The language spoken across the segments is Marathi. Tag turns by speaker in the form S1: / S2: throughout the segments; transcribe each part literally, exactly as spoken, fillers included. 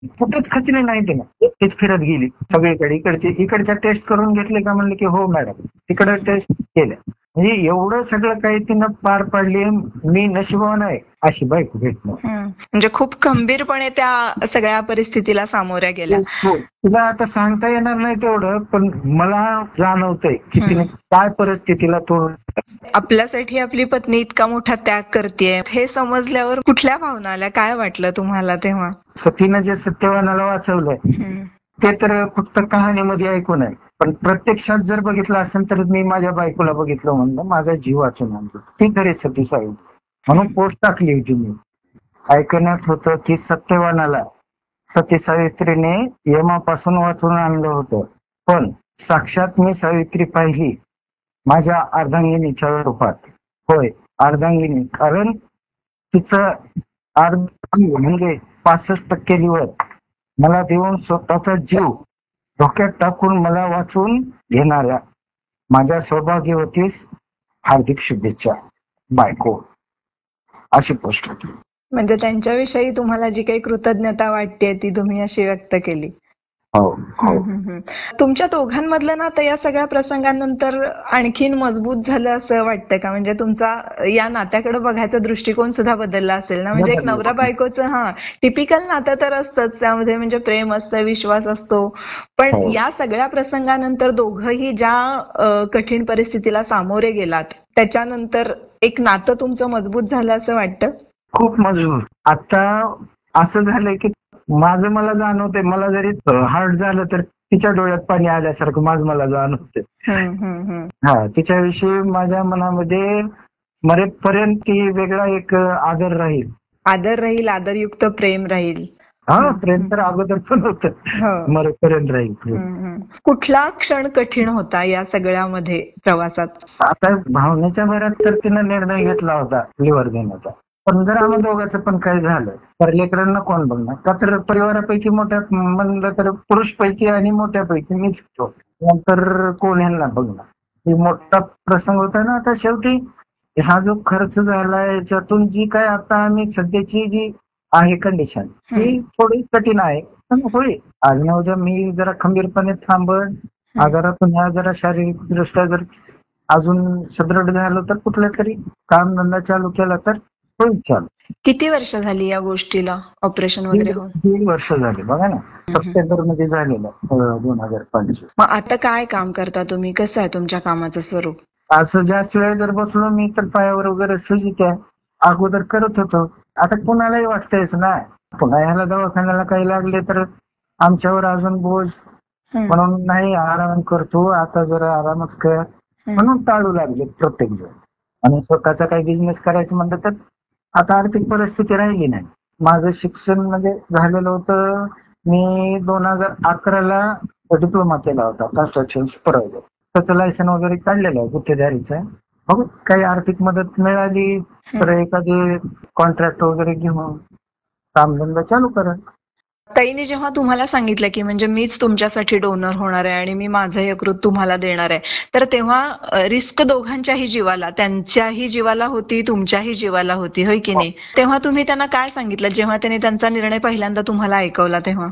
S1: कुठेच खचली नाही तिने, एकटीच फिरत गेली सगळीकडे. इकडचे इकडच्या टेस्ट करून घेतले का म्हणले की हो मॅडम, तिकडे टेस्ट केल्या. म्हणजे एवढं सगळं काही तिनं पार पाडली. मी नशिबान आहे अशी बायको भेटणं.
S2: म्हणजे खूप खंबीरपणे त्या सगळ्या परिस्थितीला सामोऱ्या गेल्या.
S1: तुला आता सांगता येणार नाही तेवढं, पण मला जाणवतंय की तिने काय परिस्थितीला तोंड.
S2: आपल्यासाठी आपली पत्नी इतका मोठा त्याग करतेय हे समजल्यावर कुठल्या भावना आल्या, काय वाटलं तुम्हाला तेव्हा?
S1: सतीनं जे सत्यवानाला वाचवलंय ते तर फक्त कहाणीमध्ये ऐकून आहे, पण प्रत्यक्षात जर बघितलं असेल तर मी माझ्या बायकोला बघितलं म्हणलं माझा जीव वाचून आणला. ती खरी सती सावित्री म्हणून पोस्ट टाकली होती मी. ऐकण्यात होतं की सत्यवानाला सती सावित्रीने यमापासून वाचून आणलं होतं, पण साक्षात मी सावित्री पाहिली माझ्या अर्धांगिनीच्या रूपात. होय, अर्धांगिनी, कारण तिचं अर्धांग म्हणजे पासष्ट टक्के लिव्हर मला देऊन स्वतःचा जीव धोक्यात टाकून मला वाचवून घेणाऱ्या माझ्या सौभाग्यवतीस हार्दिक शुभेच्छा बायको, अशी पोस्ट होती.
S2: म्हणजे त्यांच्याविषयी तुम्हाला जी काही कृतज्ञता वाटते ती तुम्ही अशी व्यक्त केली.
S1: हो हो.
S2: तुमच्या दोघांमधलं नातं या सगळ्या प्रसंगानंतर आणखीन मजबूत झालं असं वाटतं का? म्हणजे तुमचा या नात्याकडे बघायचा दृष्टिकोन सुद्धा बदलला असेल ना? म्हणजे एक नवरा बायकोचं हा टिपिकल नातं तर असतंच, त्यामध्ये म्हणजे प्रेम असतं, विश्वास असतो, पण या सगळ्या प्रसंगानंतर दोघंही ज्या कठीण परिस्थितीला सामोरे गेलात त्याच्यानंतर एक नातं तुमचं मजबूत झालं असं वाटतं?
S1: खूप मजबूत. आता असं झालंय की माझं मला जाणवतंय, मला जरी हार्ट झालं तर तिच्या डोळ्यात पाणी आल्यासारखं माझं मला जाणवतंय. हा, तिच्याविषयी माझ्या मनामध्ये मरेपर्यंत ती वेगळा एक आदर राहील.
S2: आदर राहील, आदरयुक्त प्रेम राहील.
S1: हा, प्रेम तर अगोदर पण होतं, मरेपर्यंत राहील.
S2: कुठला क्षण कठीण होता या सगळ्यामध्ये प्रवासात?
S1: आता भावनेच्या भरात तर तिनं निर्णय घेतला होता लिव्हर देण्याचा, पण जर आम्हा दोघांचं पण काही झालं तर लेकरांना कोण बघणार? का तर परिवारापैकी मोठ्या म्हणलं तर पुरुषपैकी आणि मोठ्यापैकी मीच होतो, नंतर कोण यांना बघणार? ही मोठा प्रसंग होता ना. आता शेवटी हा जो खर्च झालाय याच्यातून जी काय आता आम्ही सध्याची जी आहे कंडिशन ही थोडी कठीण आहे, पण होईल आज ना उद्या. मी जरा खंबीरपणे थांबन, आजारातून ह्या जरा शारीरिक दृष्ट्या जर अजून सदृढ झालो तर कुठल्या तरी काम धंदा चालू केला तर होईल चालू.
S2: किती वर्ष झाली या गोष्टीला, ऑपरेशन वगैरे होऊन?
S1: दीड वर्ष झाली बघा ना, सप्टेंबर मध्ये झालेलं दोन हजार पंचवीस.
S2: मग आता काय काम करता तुम्ही? कसं आहे तुमच्या कामाचं स्वरूप?
S1: असं जास्त वेळ जर बसलो मी तर पायावर वगैरे सुजी त्या अगोदर करत होतो. आता कुणालाही वाटतंयच ना, पुन्हा ह्याला दवाखान्याला काही लागले तर आमच्यावर अजून बोज, म्हणून नाही आराम करतो आता, जरा आरामच कर म्हणून टाळू लागले प्रत्येक जण. आणि स्वतःचा काही बिझनेस करायचं म्हणलं तर आता आर्थिक परिस्थिती राहिली नाही. माझं शिक्षण म्हणजे झालेलं होतं, मी दोन हजार अकराला डिप्लोमा केला होता कन्स्ट्रक्शन सुपरवायझर. त्याचं लायसन वगैरे काढलेलं आहे गुत्तेदारीचं. बघू काही आर्थिक मदत मिळाली तर एखादी कॉन्ट्रॅक्ट वगैरे घेऊन कामधंदा चालू करा.
S2: ताईने जेव्हा तुम्हाला सांगितलं की म्हणजे मीच तुमच्यासाठी डोनर होणार आहे आणि मी माझं यकृत तुम्हाला देणार आहे, तर तेव्हा रिस्क दोघांच्याही जीवाला, त्यांच्याही जीवाला होती, तुमच्याही जीवाला होती, होय की नाही? तेव्हा तुम्ही त्यांना काय सांगितलं जेव्हा त्यांनी त्यांचा निर्णय पहिल्यांदा तुम्हाला ऐकवला तेव्हा?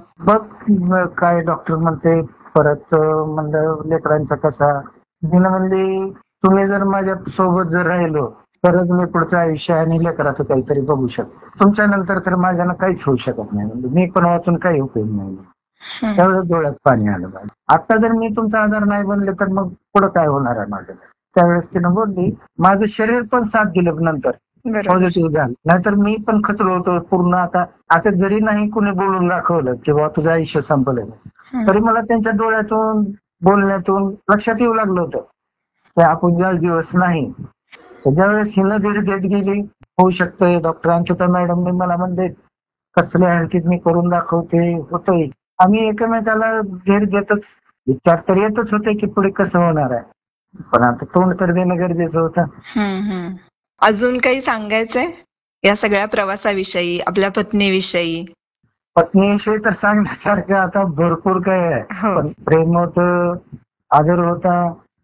S1: बघ काय डॉक्टर म्हणते, परत म्हणलं लेकरांचा कसा, तिनं म्हणली तुम्ही जर माझ्या सोबत जर राहिलो तरच मी पुढचं आयुष्य आणि लेकराचं काहीतरी बघू शकतो, तुमच्या नंतर तर माझ्यानं काहीच होऊ शकत नाही, म्हणजे मी पण वाचून काही उपयोग नाही. त्यावेळेस डोळ्यात पाणी आलं पाहिजे. आता जर मी तुमचा आधार नाही बनले तर मग पुढं काय होणार आहे माझं? त्यावेळेस तिनं बोलली, माझं शरीर पण साथ दिलं नंतर पॉझिटिव्ह झालं, नाहीतर मी पण खचलो होतो पूर्ण. आता आता जरी नाही कुणी बोलून दाखवलं की बाबा तुझं आयुष्य संपलं, तरी मला त्यांच्या डोळ्यातून बोलण्यातून लक्षात येऊ लागलं होतं की आपण जास्त दिवस नाही. ज्यावेळेस हिनं धीर देत गेली, होऊ शकतंय, डॉक्टर अंकिता मॅडमने मला म्हणले कसल्या हलकीत मी करून दाखवते, होतंय. आम्ही एकमेकाला धीर देतच, विचार तर येतच होते की पुढे कसं होणार आहे, पण आता तोंड तर देणं गरजेचं होतं.
S2: अजून काही सांगायचंय या सगळ्या प्रवासाविषयी, आपल्या पत्नीविषयी?
S1: पत्नीविषयी तर सांगण्यासारखं आता भरपूर काय आहे, पण प्रेम होतं, आदर होता,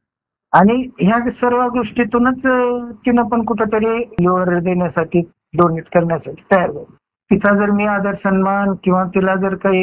S1: आणि ह्या सर्व गोष्टीतूनच तिनं पण कुठंतरी लिव्हर देण्यासाठी, डोनेट करण्यासाठी तयार झाली. तिचा जर मी आदर सन्मान किंवा तिला जर काही